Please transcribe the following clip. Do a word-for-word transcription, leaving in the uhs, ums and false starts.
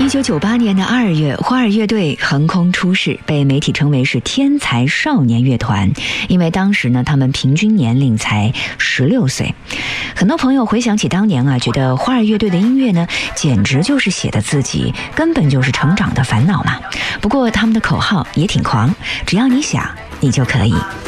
一九九八年的二月，花儿乐队横空出世，被媒体称为是天才少年乐团，因为当时呢，他们平均年龄才十六岁。很多朋友回想起当年啊，觉得花儿乐队的音乐呢，简直就是写的自己，根本就是成长的烦恼嘛。不过他们的口号也挺狂，只要你想，你就可以。